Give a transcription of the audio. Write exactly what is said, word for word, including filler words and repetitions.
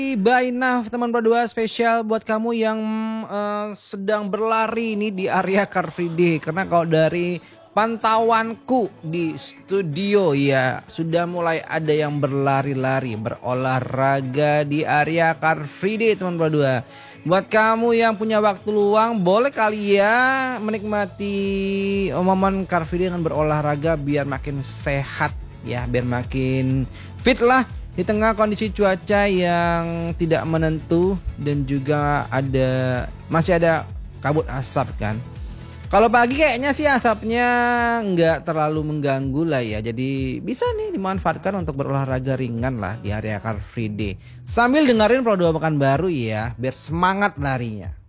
By Naf, teman berdua spesial buat kamu yang uh, sedang berlari ini di area Car Free Day. Karena kalau dari pantauanku di studio ya sudah mulai ada yang berlari-lari, berolahraga di area Car Free Day, teman berdua. Buat kamu yang punya waktu luang, boleh kali ya menikmati momen Car Free Day dengan berolahraga biar makin sehat ya, biar makin fit lah. Di tengah kondisi cuaca yang tidak menentu dan juga ada masih ada kabut asap kan. Kalau pagi kayaknya sih asapnya nggak terlalu mengganggu lah ya. Jadi bisa nih dimanfaatkan untuk berolahraga ringan lah di area Car Free Day. Sambil dengerin Pro dua Pekanbaru ya, biar semangat larinya.